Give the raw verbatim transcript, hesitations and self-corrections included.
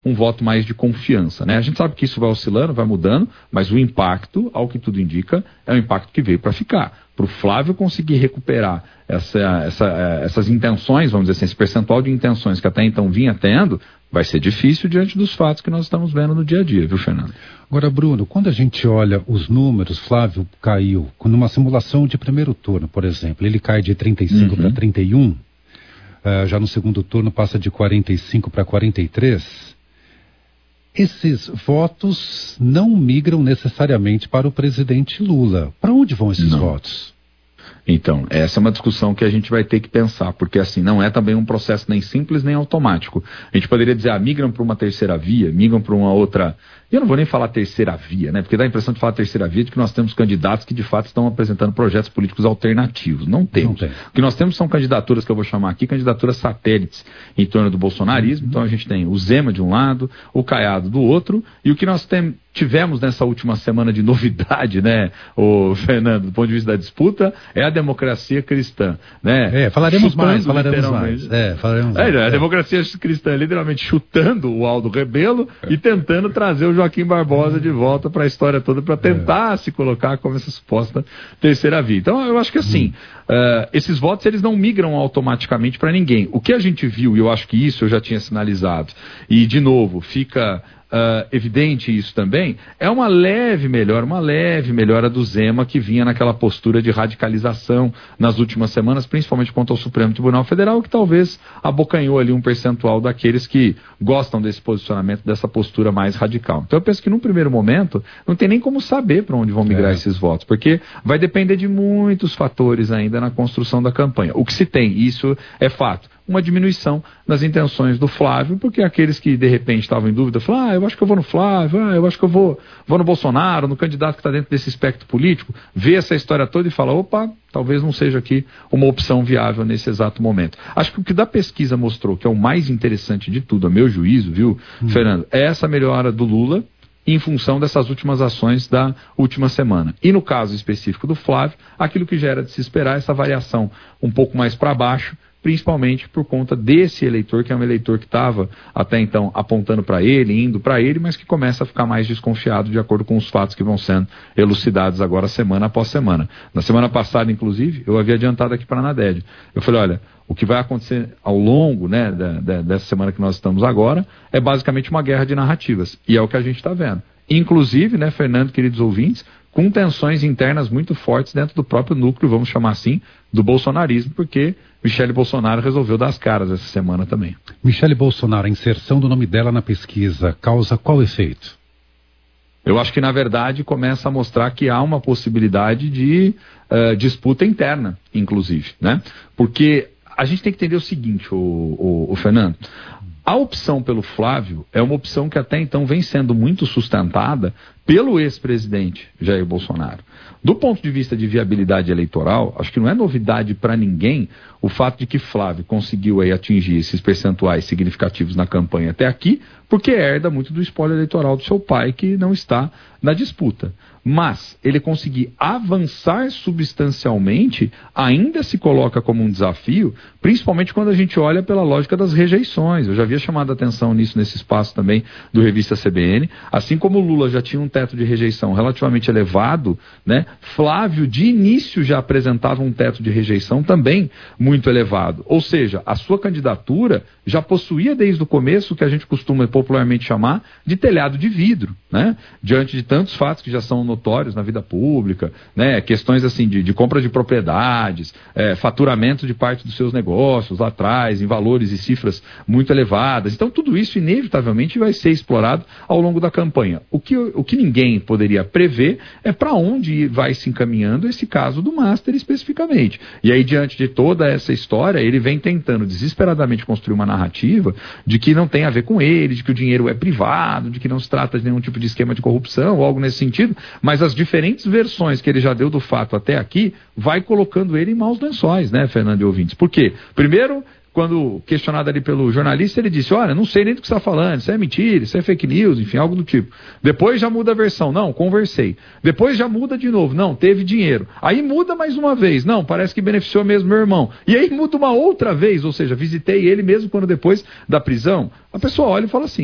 um voto mais de confiança, né? A gente sabe que isso vai oscilando, vai mudando, mas o impacto, ao que tudo indica, é um impacto que veio para ficar. Para o Flávio conseguir recuperar essa, essa, essas intenções, vamos dizer assim, esse percentual de intenções que até então vinha tendo, vai ser difícil diante dos fatos que nós estamos vendo no dia a dia, viu, Fernando? Agora, Bruno, quando a gente olha os números, Flávio caiu, numa simulação de primeiro turno, por exemplo, ele cai de trinta e cinco uhum. para trinta e um, uh, já no segundo turno passa de quarenta e cinco para quarenta e três. Esses votos não migram necessariamente para o presidente Lula. Para onde vão esses não. votos? Então, essa é uma discussão que a gente vai ter que pensar, porque assim, não é também um processo nem simples nem automático. A gente poderia dizer, ah, migram para uma terceira via, migram para uma outra... Eu não vou nem falar terceira via, né? Porque dá a impressão de falar terceira via de que nós temos candidatos que de fato estão apresentando projetos políticos alternativos. Não temos. Não tem. O que nós temos são candidaturas que eu vou chamar aqui, candidaturas satélites em torno do bolsonarismo. Uhum. Então a gente tem o Zema de um lado, o Caiado do outro, e o que nós tem, tivemos nessa última semana de novidade, né, o Fernando, do ponto de vista da disputa, é a democracia cristã, né? É, falaremos chutando, mais, falaremos mais. É, falaremos é, mais. A é. democracia cristã literalmente chutando o Aldo Rebelo é. e tentando trazer o Joaquim Barbosa de volta para a história toda, para tentar é. se colocar como essa suposta terceira via. Então eu acho que assim, hum. uh, esses votos eles não migram automaticamente para ninguém. O que a gente viu, e eu acho que isso eu já tinha sinalizado, e de novo, fica... Uh, evidente isso também, é uma leve melhora, uma leve melhora do Zema, que vinha naquela postura de radicalização nas últimas semanas, principalmente quanto ao Supremo Tribunal Federal, que talvez abocanhou ali um percentual daqueles que gostam desse posicionamento, dessa postura mais radical. Então eu penso que num primeiro momento não tem nem como saber para onde vão migrar é. esses votos, porque vai depender de muitos fatores ainda na construção da campanha. O que se tem, isso é fato, uma diminuição nas intenções do Flávio, porque aqueles que de repente estavam em dúvida, falaram, ah, eu acho que eu vou no Flávio, ah, eu acho que eu vou, vou no Bolsonaro, no candidato que está dentro desse espectro político, vê essa história toda e fala, opa, talvez não seja aqui uma opção viável nesse exato momento. Acho que o que da pesquisa mostrou, que é o mais interessante de tudo, a meu juízo, viu, hum. Fernando, é essa melhora do Lula em função dessas últimas ações da última semana. E no caso específico do Flávio, aquilo que já era de se esperar, essa variação um pouco mais para baixo, principalmente por conta desse eleitor, que é um eleitor que estava até então apontando para ele, indo para ele, mas que começa a ficar mais desconfiado de acordo com os fatos que vão sendo elucidados agora semana após semana. Na semana passada, inclusive, eu havia adiantado aqui para a Anaded. Eu falei, olha, o que vai acontecer ao longo, né, da, da, dessa semana que nós estamos agora é basicamente uma guerra de narrativas. E é o que a gente está vendo. Inclusive, né, Fernando, queridos ouvintes, com tensões internas muito fortes dentro do próprio núcleo, vamos chamar assim, do bolsonarismo, porque Michele Bolsonaro resolveu dar as caras essa semana também. Michele Bolsonaro, a inserção do nome dela na pesquisa, causa qual efeito? Eu acho que, na verdade, começa a mostrar que há uma possibilidade de uh, disputa interna, inclusive, né? Porque a gente tem que entender o seguinte, o, o, o Fernando, a opção pelo Flávio é uma opção que até então vem sendo muito sustentada pelo ex-presidente Jair Bolsonaro. Do ponto de vista de viabilidade eleitoral, acho que não é novidade para ninguém o fato de que Flávio conseguiu aí atingir esses percentuais significativos na campanha até aqui, porque herda muito do espólio eleitoral do seu pai, que não está na disputa. Mas ele conseguir avançar substancialmente ainda se coloca como um desafio, principalmente quando a gente olha pela lógica das rejeições. Eu já havia chamado a atenção nisso nesse espaço também do Revista C B N. Assim como o Lula já tinha um teto de rejeição relativamente elevado, né? Flávio de início já apresentava um teto de rejeição também muito elevado. Ou seja, a sua candidatura já possuía desde o começo o que a gente costuma popularmente chamar de telhado de vidro, né? Diante de tantos fatos que já são notórios na vida pública, né? Questões assim de, de compra de propriedades, é, faturamento de parte dos seus negócios lá atrás, em valores e cifras muito elevadas. Então tudo isso inevitavelmente vai ser explorado ao longo da campanha. O que, o que ninguém poderia prever é para onde vai se encaminhando esse caso do Master especificamente. E aí, diante de toda essa história, ele vem tentando desesperadamente construir uma narrativa de que não tem a ver com ele, de que o dinheiro é privado, de que não se trata de nenhum tipo de esquema de corrupção ou algo nesse sentido, mas as diferentes versões que ele já deu do fato até aqui, vai colocando ele em maus lençóis, né, Fernando e ouvintes? Por quê? Primeiro, quando questionado ali pelo jornalista, ele disse, olha, não sei nem do que você está falando, isso é mentira, isso é fake news, enfim, algo do tipo. Depois já muda a versão, não, conversei. Depois já muda de novo, não, teve dinheiro. Aí muda mais uma vez, não, parece que beneficiou mesmo meu irmão. E aí muda uma outra vez, ou seja, visitei ele mesmo quando depois da prisão. A pessoa olha e fala assim,